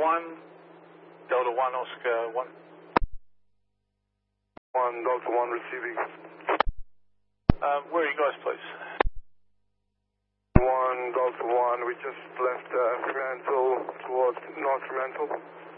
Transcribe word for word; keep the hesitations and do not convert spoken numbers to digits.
one, Delta one, Oscar one. one, Delta one receiving. Um, where are you guys, please? one, Delta one, we just left uh, Fremantle towards North Fremantle.